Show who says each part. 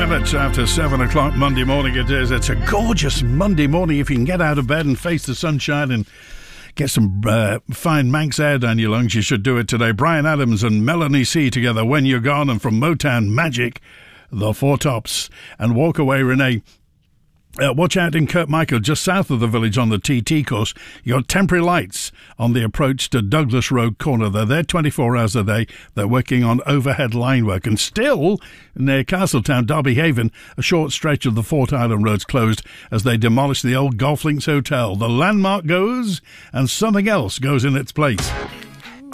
Speaker 1: minutes after 7 o'clock Monday morning it is. It's a gorgeous Monday morning if you can get out of bed and face the sunshine and get some fine Manx air down your lungs. You should do it today. Bryan Adams and Melanie C together, When You're Gone, and from Motown Magic, The Four Tops. And Walk Away, Renee. Watch out in Kirkmichael, just south of the village on the TT course. You got temporary lights on the approach to Douglas Road corner. They're there 24 hours a day. They're working on overhead line work. And still, near Castletown, Derby Haven, a short stretch of the Fort Island road's closed as they demolish the old Golf Links Hotel. The landmark goes, and something else goes in its place.